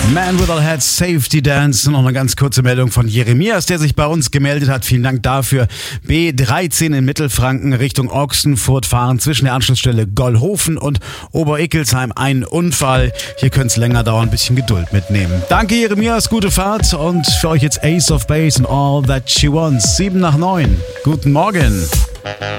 Man with All Heads, Safety Dance. Noch eine ganz kurze Meldung von Jeremias, der sich bei uns gemeldet hat. Vielen Dank dafür. B13 in Mittelfranken Richtung Ochsenfurt fahren zwischen der Anschlussstelle Gollhofen und Oberickelsheim. Ein Unfall. Hier könnte es länger dauern. Ein bisschen Geduld mitnehmen. Danke Jeremias, gute Fahrt. Und für euch jetzt Ace of Base and All That She Wants. 7 nach 9. Guten Morgen.